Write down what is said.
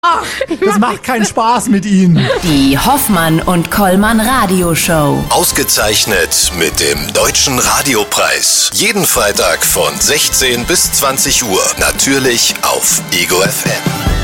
Ach, das macht keinen Spaß mit Ihnen. Die Hoffmann und Kollmann Radioshow. Ausgezeichnet mit dem Deutschen Radiopreis. Jeden Freitag von 16 bis 20 Uhr. Natürlich auf Ego FM.